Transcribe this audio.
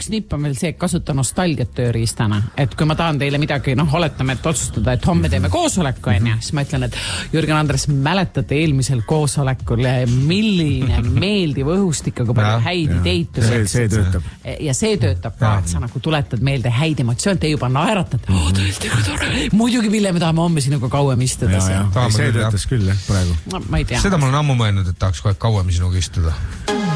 üks nipp on veel see, et kasuta nostalgiat tööriistana. Et kui ma tahan teile midagi, oletame, et otsustada, et homme teeme koosoleku, siis ma ütlen, et Jürgen Andres, mäletate eelmisel koosolekul, milline meeldiv õhustik, aga palju häid ideid tuli. See töötab. Ja see töötab ka, et sa nagu tuletad meelde häid emotsioon, te juba naeratad. Tõesti, kui tore. Muidugi, Ville, me tahame homme sinuga kauem istuda. See töötas küll, praegu. No, ma ei tea. Seda ma olen ammu mõelnud, et tahaks kohe kauem sinuga istuda.